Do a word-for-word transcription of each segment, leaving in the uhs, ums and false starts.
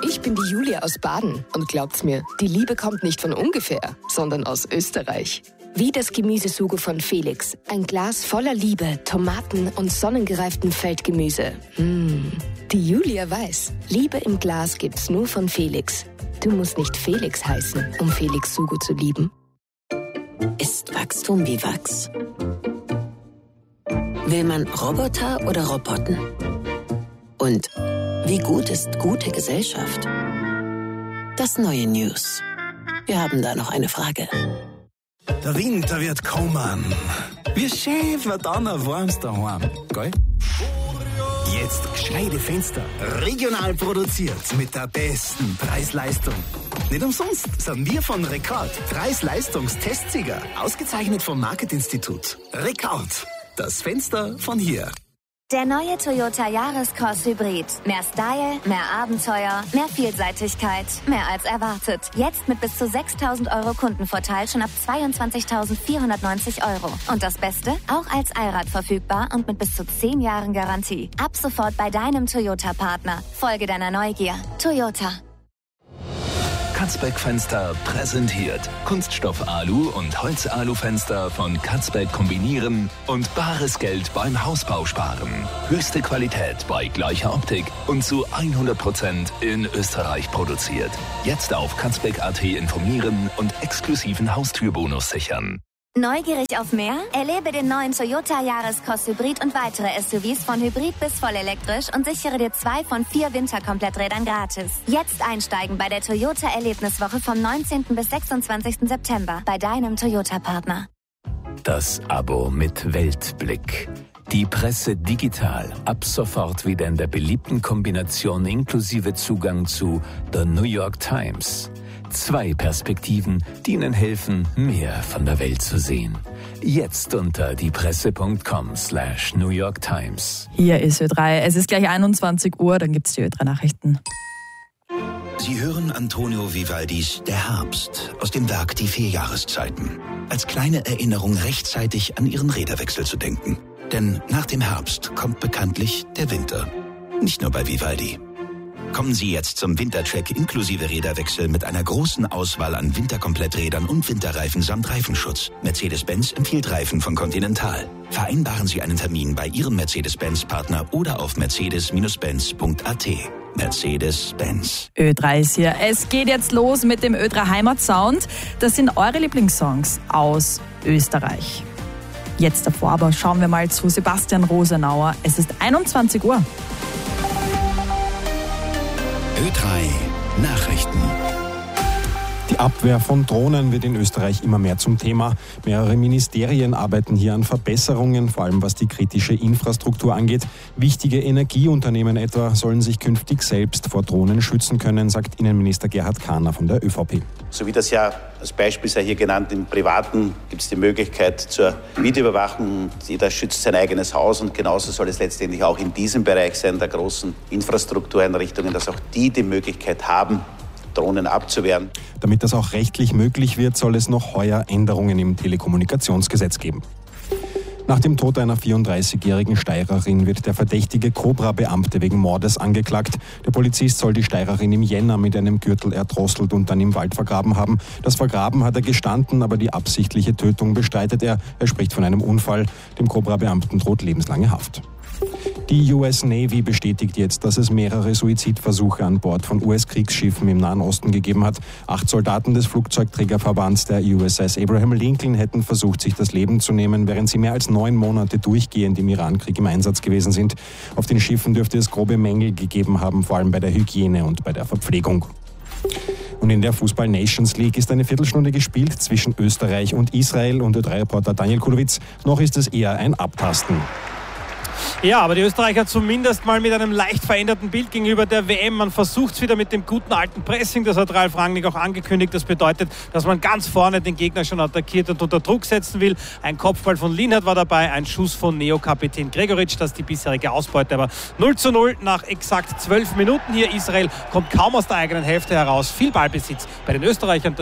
Ich bin die Julia aus Baden und glaubt's mir, die Liebe kommt nicht von ungefähr, sondern aus Österreich. Wie das Gemüsesugo von Felix. Ein Glas voller Liebe, Tomaten und sonnengereiftem Feldgemüse. Mmh. Die Julia weiß, Liebe im Glas gibt's nur von Felix. Du musst nicht Felix heißen, um Felix Sugo zu lieben. Ist Wachstum wie Wachs? Will man Roboter oder Roboter? Und wie gut ist gute Gesellschaft? Das neue News. Wir haben da noch eine Frage. Der Winter wird kommen. Wie schön wird dann ein warmes daheim, gell? Jetzt gescheite Fenster. Regional produziert mit der besten Preis-Leistung. Nicht umsonst sind wir von Rekord Preis-Leistungs-Testsieger. Ausgezeichnet vom Marketinstitut. Rekord. Das Fenster von hier. Der neue Toyota Yaris-Cross Hybrid. Mehr Style, mehr Abenteuer, mehr Vielseitigkeit, mehr als erwartet. Jetzt mit bis zu sechstausend Euro Kundenvorteil schon ab zweiundzwanzigtausendvierhundertneunzig Euro. Und das Beste? Auch als Allrad verfügbar und mit bis zu zehn Jahren Garantie. Ab sofort bei deinem Toyota-Partner. Folge deiner Neugier. Toyota. Katzbeck Fenster präsentiert Kunststoff Alu und Holz Alu Fenster von Katzbeck kombinieren und bares Geld beim Hausbau sparen. Höchste Qualität bei gleicher Optik und zu hundert Prozent in Österreich produziert. Jetzt auf katzbeck punkt at informieren und exklusiven Haustürbonus sichern. Neugierig auf mehr? Erlebe den neuen Toyota Yaris-Cross Hybrid und weitere S U Vs von Hybrid bis vollelektrisch und sichere dir zwei von vier Winterkompletträdern gratis. Jetzt einsteigen bei der Toyota Erlebniswoche vom neunzehnten bis sechsundzwanzigsten September bei deinem Toyota-Partner. Das Abo mit Weltblick. Die Presse digital. Ab sofort wieder in der beliebten Kombination inklusive Zugang zu The New York Times. Zwei Perspektiven, die Ihnen helfen, mehr von der Welt zu sehen. Jetzt unter diepresse.com slash New York Times. Hier ist Ö drei. Es ist gleich einundzwanzig Uhr, dann gibt's die Ö drei Nachrichten. Sie hören Antonio Vivaldis Der Herbst aus dem Werk Die vier Jahreszeiten. Als kleine Erinnerung rechtzeitig an Ihren Räderwechsel zu denken. Denn nach dem Herbst kommt bekanntlich der Winter. Nicht nur bei Vivaldi. Kommen Sie jetzt zum Wintercheck inklusive Räderwechsel mit einer großen Auswahl an Winterkompletträdern und Winterreifen samt Reifenschutz. Mercedes-Benz empfiehlt Reifen von Continental. Vereinbaren Sie einen Termin bei Ihrem Mercedes-Benz-Partner oder auf mercedes Bindestrich benz punkt at. Mercedes-Benz. Ö drei ist hier. Es geht jetzt los mit dem Ö drei Heimatsound. Das sind eure Lieblingssongs aus Österreich. Jetzt davor aber schauen wir mal zu Sebastian Rosenauer. Es ist einundzwanzig Uhr. Ö drei Nachrichten. Die Abwehr von Drohnen wird in Österreich immer mehr zum Thema. Mehrere Ministerien arbeiten hier an Verbesserungen, vor allem was die kritische Infrastruktur angeht. Wichtige Energieunternehmen etwa sollen sich künftig selbst vor Drohnen schützen können, sagt Innenminister Gerhard Kahner von der ÖVP. So wie das ja als Beispiel sei hier genannt, im Privaten gibt es die Möglichkeit zur Videoüberwachung. Jeder schützt sein eigenes Haus und genauso soll es letztendlich auch in diesem Bereich sein, der großen Infrastruktureinrichtungen, dass auch die die Möglichkeit haben, Drohnen abzuwehren. Damit das auch rechtlich möglich wird, soll es noch heuer Änderungen im Telekommunikationsgesetz geben. Nach dem Tod einer vierunddreißigjährigen Steirerin wird der verdächtige Cobra-Beamte wegen Mordes angeklagt. Der Polizist soll die Steirerin im Jänner mit einem Gürtel erdrosselt und dann im Wald vergraben haben. Das Vergraben hat er gestanden, aber die absichtliche Tötung bestreitet er. Er spricht von einem Unfall. Dem Cobra-Beamten droht lebenslange Haft. Die U S Navy bestätigt jetzt, dass es mehrere Suizidversuche an Bord von U S-Kriegsschiffen im Nahen Osten gegeben hat. Acht Soldaten des Flugzeugträgerverbands der U S S Abraham Lincoln hätten versucht, sich das Leben zu nehmen, während sie mehr als neun Monate durchgehend im Irankrieg im Einsatz gewesen sind. Auf den Schiffen dürfte es grobe Mängel gegeben haben, vor allem bei der Hygiene und bei der Verpflegung. Und in der Fußball-Nations League ist eine Viertelstunde gespielt zwischen Österreich und Israel und Ö drei Reporter Daniel Kulowitz. Noch ist es eher ein Abtasten. Ja, aber die Österreicher zumindest mal mit einem leicht veränderten Bild gegenüber der W M. Man versucht es wieder mit dem guten alten Pressing, das hat Ralf Rangnick auch angekündigt. Das bedeutet, dass man ganz vorne den Gegner schon attackiert und unter Druck setzen will. Ein Kopfball von Lienhardt war dabei, ein Schuss von Neo-Kapitän Gregoritsch, das ist die bisherige Ausbeute. Aber null zu null nach exakt zwölf Minuten hier. Israel kommt kaum aus der eigenen Hälfte heraus. Viel Ballbesitz bei den Österreichern, das ist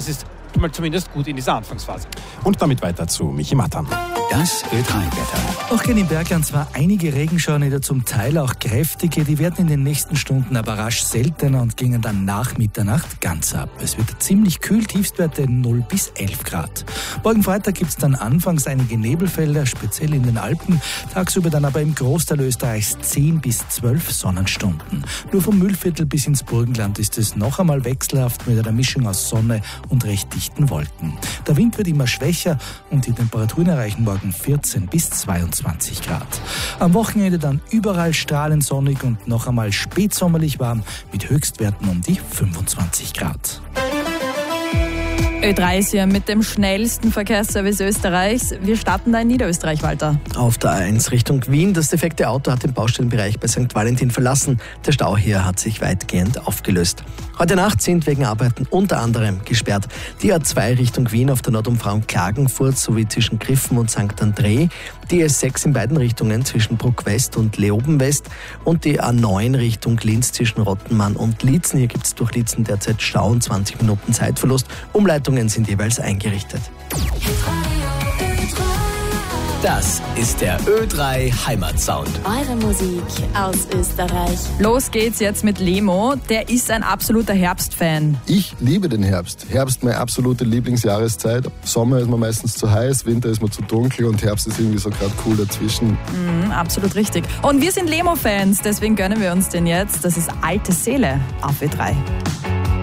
mal zumindest gut in dieser Anfangsphase. Und damit weiter zu Michi Matan. Das Ö drei Wetter. Auch gehen im Bergland zwar einige Regenschauer nieder, zum Teil auch kräftige. Die werden in den nächsten Stunden aber rasch seltener und gingen dann nach Mitternacht ganz ab. Es wird ziemlich kühl, Tiefstwerte null bis elf Grad. Morgen Freitag gibt es dann anfangs einige Nebelfelder, speziell in den Alpen. Tagsüber dann aber im Großteil Österreichs zehn bis zwölf Sonnenstunden. Nur vom Mühlviertel bis ins Burgenland ist es noch einmal wechselhaft mit einer Mischung aus Sonne und recht dichten Wolken. Der Wind wird immer schwächer und die Temperaturen erreichen morgen vierzehn bis zweiundzwanzig Grad. Am Wochenende dann überall strahlend sonnig und noch einmal spätsommerlich warm mit Höchstwerten um die fünfundzwanzig Grad. Ö drei ist hier mit dem schnellsten Verkehrsservice Österreichs. Wir starten da in Niederösterreich, Walter. Auf der A eins Richtung Wien. Das defekte Auto hat den Baustellenbereich bei Sankt Valentin verlassen. Der Stau hier hat sich weitgehend aufgelöst. Heute Nacht sind wegen Arbeiten unter anderem gesperrt die A zwei Richtung Wien auf der Nordumfahrung Klagenfurt sowie zwischen Griffen und Sankt André, die S sechs in beiden Richtungen zwischen Bruck West und Leoben West und die A neun Richtung Linz zwischen Rottenmann und Liezen. Hier gibt es durch Liezen derzeit Stau und zwanzig Minuten Zeitverlust. Umleitungen sind jeweils eingerichtet. Das ist der Ö drei Heimatsound. Eure Musik aus Österreich. Los geht's jetzt mit Lemo. Der ist ein absoluter Herbstfan. Ich liebe den Herbst. Herbst meine absolute Lieblingsjahreszeit. Sommer ist mir meistens zu heiß, Winter ist mir zu dunkel und Herbst ist irgendwie so gerade cool dazwischen. Mhm, absolut richtig. Und wir sind Lemo-Fans, deswegen gönnen wir uns den jetzt. Das ist Alte Seele auf Ö drei.